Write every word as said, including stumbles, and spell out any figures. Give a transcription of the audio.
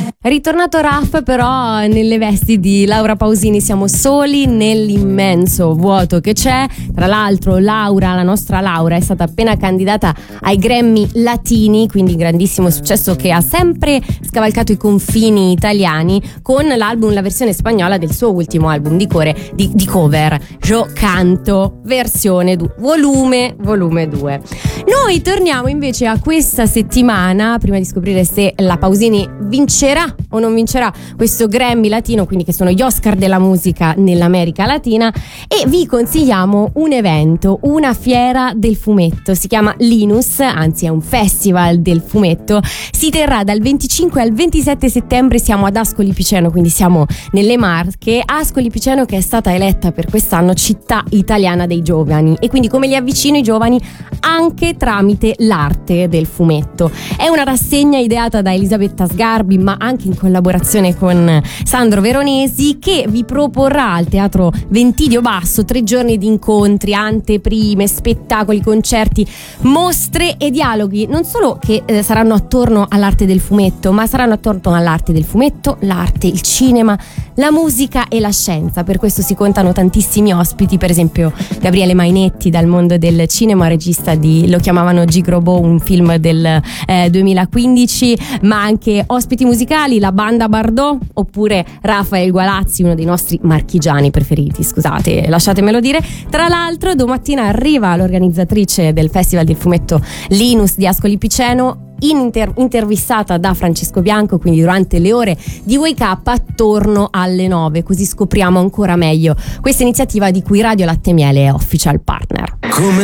Ritornato Raff però nelle vesti di Laura Pausini, siamo soli nell'immenso vuoto che c'è. Tra l'altro Laura, la nostra Laura, è stata appena candidata ai Grammy Latini, quindi grandissimo successo che ha sempre scavalcato i confini italiani con l'album, la versione spagnola del suo ultimo album di, core, di, di cover, Yo Canto, versione du, volume, volume due. Noi torniamo invece a questa settimana, prima di scoprire se la Pausini vincerà o non vincerà questo Grammy latino, quindi che sono gli Oscar della musica nell'America Latina, e vi consigliamo un evento, una fiera del fumetto, si chiama Linus, anzi è un festival del fumetto, si terrà dal venticinque al ventisette settembre, siamo ad Ascoli Piceno, quindi siamo nelle Marche. Ascoli Piceno che è stata eletta per quest'anno città italiana dei giovani, e quindi come li avvicino i giovani anche tramite l'arte del fumetto. È una rassegna ideata da Elisabetta Sgarbi ma anche in collaborazione con Sandro Veronesi, che vi proporrà al Teatro Ventidio Basso tre giorni di incontri, anteprime, spettacoli, concerti, mostre e dialoghi, non solo che eh, saranno attorno all'arte del fumetto, ma saranno attorno all'arte del fumetto, l'arte, il cinema, la musica e la scienza. Per questo si contano tantissimi ospiti, per esempio Gabriele Mainetti dal mondo del cinema, regista di Lo chiamavano Gigrobo, un film del eh, duemilaquindici, ma anche ospiti musicali, la banda Bardot, oppure Rafael Gualazzi, uno dei nostri marchigiani preferiti, scusate, lasciatemelo dire. Tra l'altro domattina arriva l'organizzatrice del Festival del Fumetto Linus di Ascoli Piceno, Inter- intervistata da Francesco Bianco, quindi durante le ore di Wake Up attorno alle nove, così scopriamo ancora meglio questa iniziativa di cui Radio Latte Miele è official partner. Come